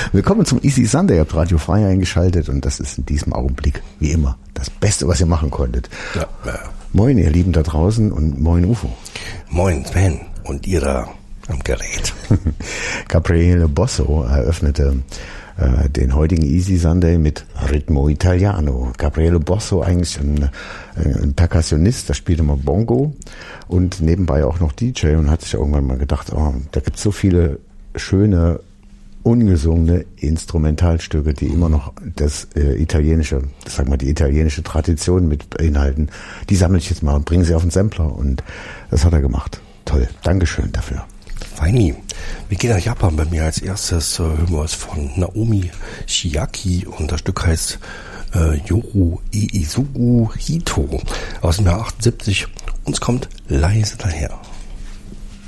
Willkommen zum Easy Sunday. Ihr habt Radio Frei eingeschaltet und das ist in diesem Augenblick, wie immer, das Beste, was ihr machen konntet. Ja. Moin, ihr Lieben da draußen und moin, Ufo. Moin, Sven und ihr da am Gerät. Gabriele Bosso eröffnete den heutigen Easy Sunday mit Ritmo Italiano. Gabriele Bosso, eigentlich ein Perkussionist, der spielt immer Bongo und nebenbei auch noch DJ und hat sich irgendwann mal gedacht, da gibt es so viele schöne, ungesungene Instrumentalstücke, die immer noch das italienische, sagen wir die italienische Tradition mit beinhalten. Die sammle ich jetzt mal und bringe sie auf den Sampler und das hat er gemacht. Toll, Dankeschön dafür. Feini. Wir gehen nach Japan. Bei mir als erstes hören wir es von Naomi Chiaki und das Stück heißt Yoru Iizugu Hito aus dem Jahr 78. Uns kommt leise daher.